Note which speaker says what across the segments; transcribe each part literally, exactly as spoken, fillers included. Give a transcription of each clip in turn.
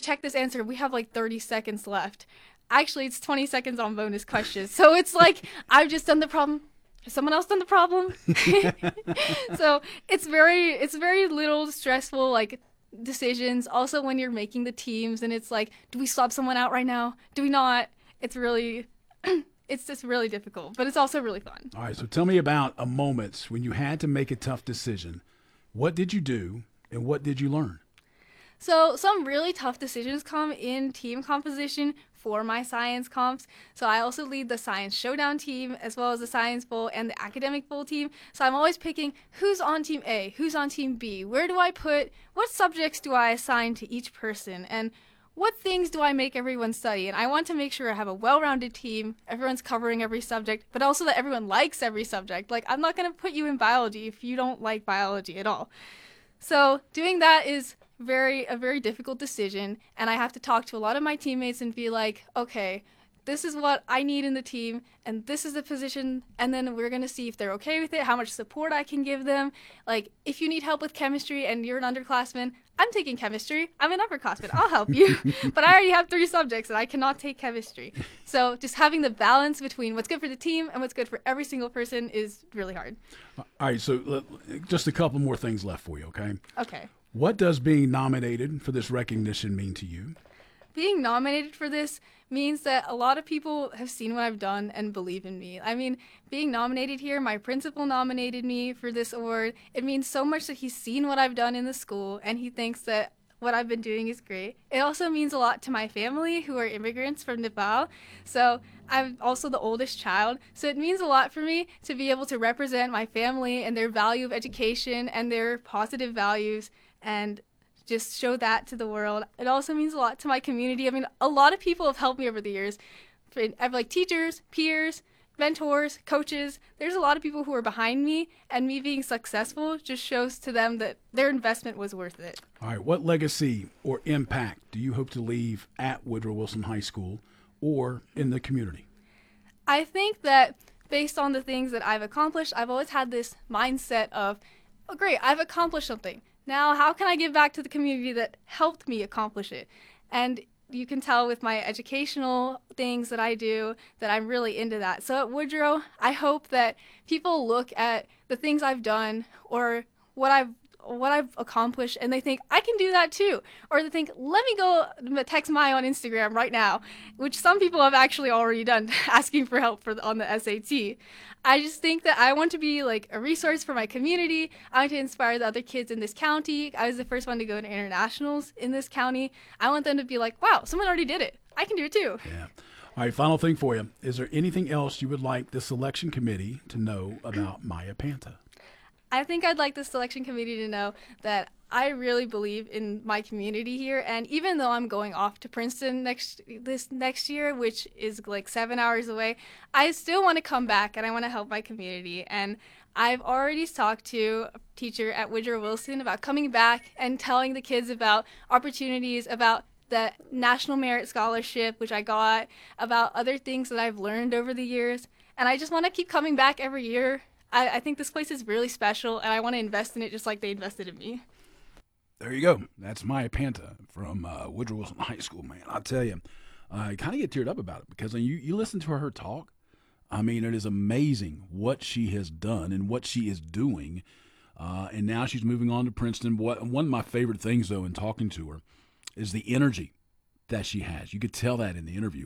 Speaker 1: check this answer. We have like thirty seconds left. Actually, it's twenty seconds on bonus questions. So it's like, I've just done the problem. Has someone else done the problem? So it's very, it's very little stressful, like, decisions. Also, when you're making the teams and it's like, do we swap someone out right now? Do we not? It's really, it's just really difficult, but it's also really fun.
Speaker 2: All right, so tell me about a moment when you had to make a tough decision. What did you do and what did you learn?
Speaker 1: So some really tough decisions come in team composition for my science comps. So I also lead the science showdown team as well as the science bowl and the academic bowl team. So I'm always picking who's on team A, who's on team B, where do I put, what subjects do I assign to each person, and what things do I make everyone study? And I want to make sure I have a well-rounded team, everyone's covering every subject, but also that everyone likes every subject. Like, I'm not going to put you in biology if you don't like biology at all. So doing that is very a very difficult decision, and I have to talk to a lot of my teammates and be like, okay, this is what I need in the team, and this is the position, and then we're going to see if they're okay with it, how much support I can give them. Like, if you need help with chemistry and you're an underclassman, I'm taking chemistry. I'm an upperclassman. I'll help you. But I already have three subjects, and I cannot take chemistry. So just having the balance between what's good for the team and what's good for every single person is really hard.
Speaker 2: All right, so just a couple more things left for you, okay?
Speaker 1: Okay.
Speaker 2: What does being nominated for this recognition mean to you?
Speaker 1: Being nominated for this means that a lot of people have seen what I've done and believe in me. I mean, being nominated here, my principal nominated me for this award. It means so much that he's seen what I've done in the school and he thinks that what I've been doing is great. It also means a lot to my family, who are immigrants from Nepal. So I'm also the oldest child. So it means a lot for me to be able to represent my family and their value of education and their positive values and just show that to the world. It also means a lot to my community. I mean, a lot of people have helped me over the years. I have like teachers, peers, mentors, coaches. There's a lot of people who are behind me, and me being successful just shows to them that their investment was worth it.
Speaker 2: All right, what legacy or impact do you hope to leave at Woodrow Wilson High School or in the community?
Speaker 1: I think that based on the things that I've accomplished, I've always had this mindset of, oh great, I've accomplished something. Now, how can I give back to the community that helped me accomplish it? And you can tell with my educational things that I do that I'm really into that. So at Woodrow, I hope that people look at the things I've done or what I've what I've accomplished and they think, I can do that too. Or they think, let me go text Maya on Instagram right now, which some people have actually already done, asking for help for the, on the S A T. I just think that I want to be like a resource for my community. I want to inspire the other kids in this county. I was the first one to go to internationals in this county. I want them to be like, wow, someone already did it. I can do it too.
Speaker 2: Yeah. All right, final thing for you. Is there anything else you would like the selection committee to know about Maya Panta?
Speaker 1: I think I'd like the selection committee to know that I really believe in my community here, and even though I'm going off to Princeton next this next year, which is like seven hours away, I still want to come back and I want to help my community. And I've already talked to a teacher at Woodrow Wilson about coming back and telling the kids about opportunities, about the National Merit Scholarship, which I got, about other things that I've learned over the years. And I just want to keep coming back every year. I, I think this place is really special, and I want to invest in it just like they invested in me.
Speaker 2: There you go. That's Maya Panta from uh, Woodrow Wilson High School, man. I'll tell you, I kind of get teared up about it because when you, you listen to her talk, I mean, it is amazing what she has done and what she is doing. Uh, and now she's moving on to Princeton. What, one of my favorite things, though, in talking to her is the energy that she has. You could tell that in the interview.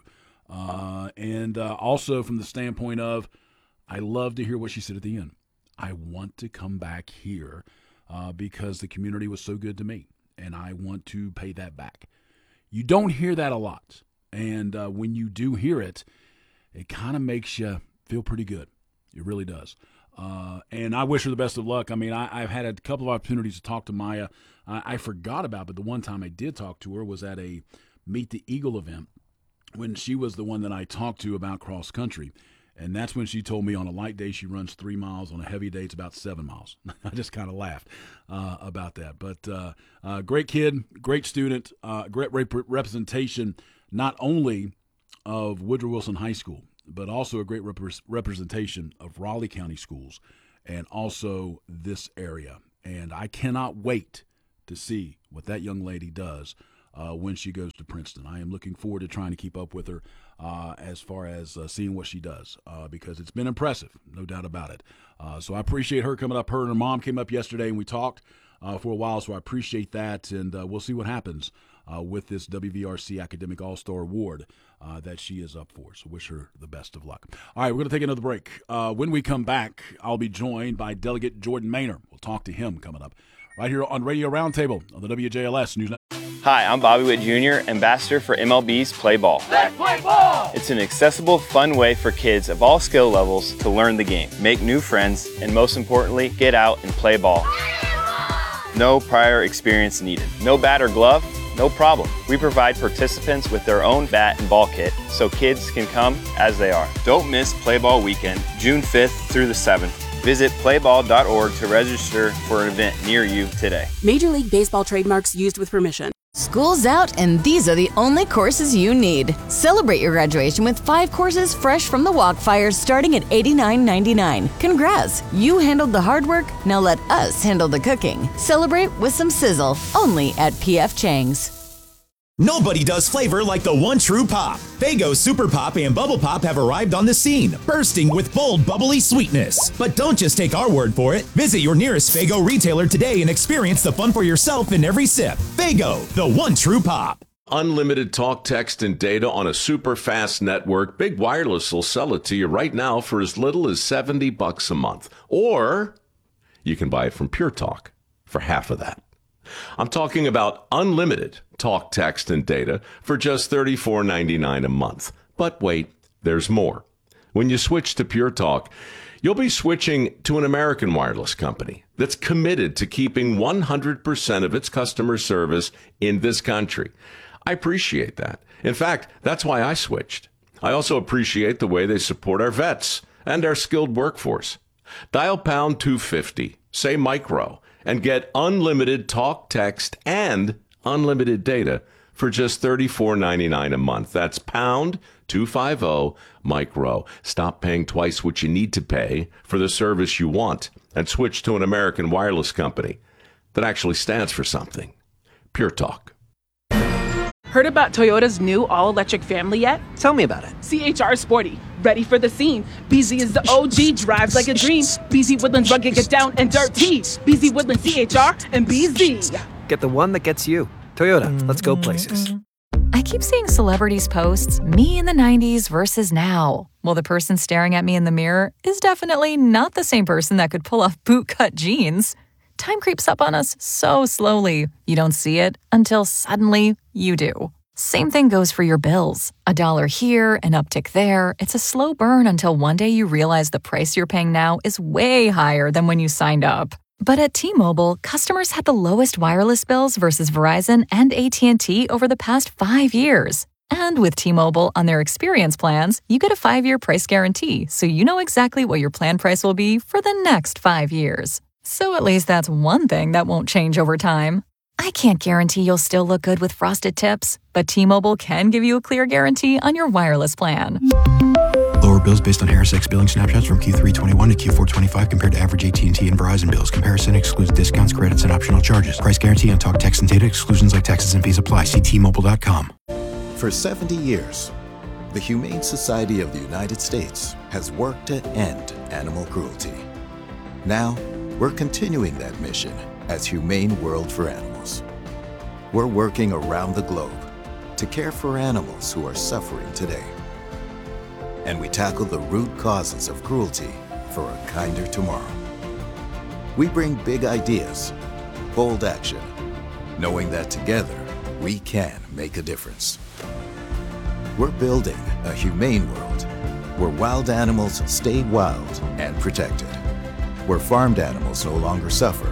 Speaker 2: Uh, and uh, also from the standpoint of, I love to hear what she said at the end. I want to come back here uh, because the community was so good to me, and I want to pay that back. You don't hear that a lot, and uh, when you do hear it, it kind of makes you feel pretty good. It really does. Uh, and I wish her the best of luck. I mean, I, I've had a couple of opportunities to talk to Maya. I, I forgot about, but the one time I did talk to her was at a Meet the Eagle event when she was the one that I talked to about cross country. And that's when she told me on a light day she runs three miles. On a heavy day, it's about seven miles. I just kind of laughed uh, about that. But uh, uh, great kid, great student, uh, great rep- representation not only of Woodrow Wilson High School, but also a great rep- representation of Raleigh County schools and also this area. And I cannot wait to see what that young lady does uh, when she goes to Princeton. I am looking forward to trying to keep up with her uh, as far as uh, seeing what she does uh, because it's been impressive, no doubt about it. Uh, so I appreciate her coming up. Her and her mom came up yesterday, and we talked uh, for a while, so I appreciate that, and uh, we'll see what happens uh, with this W V R C Academic All-Star Award uh, that she is up for. So wish her the best of luck. All right, we're going to take another break. Uh, when we come back, I'll be joined by Delegate Jordan Maynor. We'll talk to him coming up right here on Radio Roundtable on the W J L S News Network.
Speaker 3: Hi, I'm Bobby Witt Junior, Ambassador for M L B's Play Ball.
Speaker 4: Let's play ball!
Speaker 3: It's an accessible, fun way for kids of all skill levels to learn the game, make new friends, and most importantly, get out and play ball. No prior experience needed. No bat or glove? No problem. We provide participants with their own bat and ball kit so kids can come as they are. Don't miss Play Ball Weekend, June fifth through the seventh. Visit play ball dot org to register for an event near you today.
Speaker 5: Major League Baseball trademarks used with permission.
Speaker 6: School's out, and these are the only courses you need. Celebrate your graduation with five courses fresh from the Walkfires starting at eighty-nine ninety-nine. Congrats! You handled the hard work, now let us handle the cooking. Celebrate with some sizzle, only at P F Chang's.
Speaker 7: Nobody does flavor like the one true pop. Faygo Super Pop and Bubble Pop have arrived on the scene, bursting with bold, bubbly sweetness. But don't just take our word for it. Visit your nearest Faygo retailer today and experience the fun for yourself in every sip. Faygo, the one true pop.
Speaker 8: Unlimited talk, text, and data on a super fast network. Big Wireless will sell it to you right now for as little as seventy bucks a month. Or you can buy it from Pure Talk for half of that. I'm talking about unlimited talk, text, and data for just thirty-four ninety-nine a month. But wait, there's more. When you switch to Pure Talk, you'll be switching to an American wireless company that's committed to keeping one hundred percent of its customer service in this country. I appreciate that. In fact, that's why I switched. I also appreciate the way they support our vets and our skilled workforce. Dial pound two fifty, say micro, and get unlimited talk, text, and unlimited data for just thirty-four ninety-nine a month. That's pound two fifty micro. Stop paying twice what you need to pay for the service you want and switch to an American wireless company that actually stands for something. Pure Talk.
Speaker 9: Heard about Toyota's new all-electric family yet?
Speaker 10: Tell me about it.
Speaker 9: C H R Sporty, ready for the scene. B Z is the O G, drives like a dream. B Z Woodlands rugged, get down and dirty. B Z Woodlands C H R and B Z.
Speaker 10: Get the one that gets you. Toyota, let's go places.
Speaker 11: I keep seeing celebrities posts, me in the nineties versus now. Well, the person staring at me in the mirror is definitely not the same person that could pull off bootcut jeans. Time creeps up on us so slowly. You don't see it until suddenly you do. Same thing goes for your bills. A dollar here, an uptick there. It's a slow burn until one day you realize the price you're paying now is way higher than when you signed up. But at T-Mobile, customers had the lowest wireless bills versus Verizon and A T and T over the past five years. And with T-Mobile on their experience plans, you get a five-year price guarantee, so you know exactly what your plan price will be for the next five years. So at least that's one thing that won't change over time. I can't guarantee you'll still look good with frosted tips, but T-Mobile can give you a clear guarantee on your wireless plan.
Speaker 12: Lower bills based on Harris X billing snapshots from Q three twenty-one to Q four twenty-five compared to average A T and T and Verizon bills. Comparison excludes discounts, credits, and optional charges. Price guarantee on talk, text, and data. Exclusions like taxes and fees apply. See T Mobile dot com.
Speaker 13: For seventy years, the Humane Society of the United States has worked to end animal cruelty. Now, we're continuing that mission as Humane World for Animals. We're working around the globe to care for animals who are suffering today. And we tackle the root causes of cruelty for a kinder tomorrow. We bring big ideas, bold action, knowing that together we can make a difference. We're building a humane world where wild animals stay wild and protected, where farmed animals no longer suffer,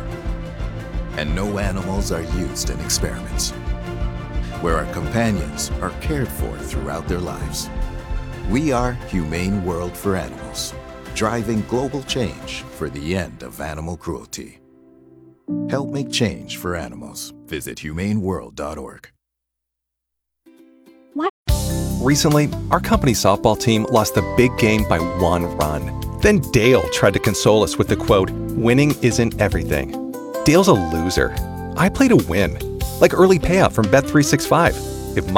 Speaker 13: and no animals are used in experiments, where our companions are cared for throughout their lives. We are Humane World for Animals, driving global change for the end of animal cruelty. Help make change for animals. Visit humane world dot org.
Speaker 14: Recently, our company softball team lost the big game by one run. Then Dale tried to console us with the quote, "Winning isn't everything." Dale's a loser. I play to win. like early payout from Bet three sixty-five.